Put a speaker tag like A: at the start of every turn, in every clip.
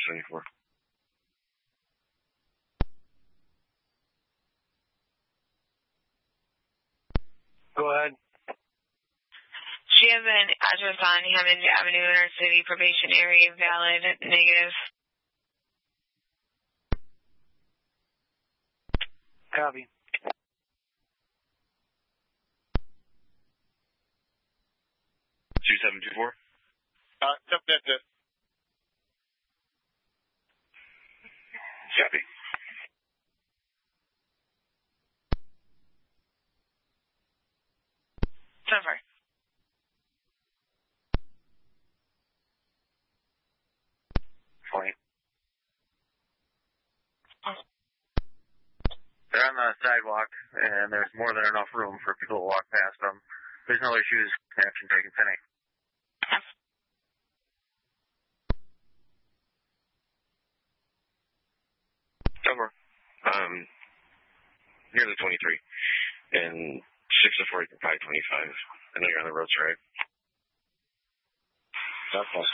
A: 274.
B: Go ahead.
C: Do you have an address on Hammond Avenue, Inner City, probationary, valid, negative?
B: Copy.
A: Two 724.
D: That's it.
A: Copy.
C: So far.
B: Fine.
E: They're on the sidewalk, and there's more than enough room for people to walk past them. There's no issues. Action taken. Penny.
A: Over. Near the 23. And 6 to 4, 525. I know you're on the roads, right?
D: That's fine.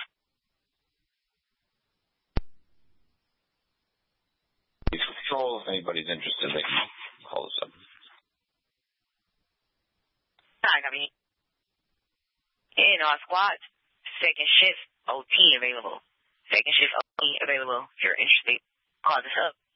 D: Please control. If anybody's interested, they can call us up.
C: Hi, copy. In our squad, second shift OT available. Second shift OT available. If you're interested, call us up.